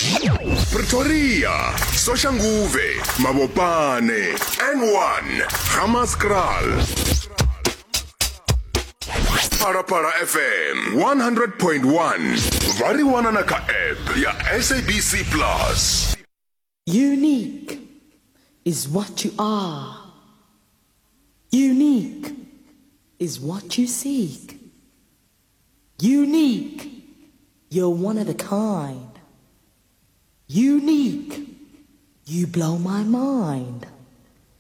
Pretoria, Soshanguve, Mabopane, N1, Hammanskraal. Para FM 100.1 Variwananaka app ya SABC Plus. Unique is what you are. Unique is what you seek. Unique, you're one of a kind. Unique, you blow my mind.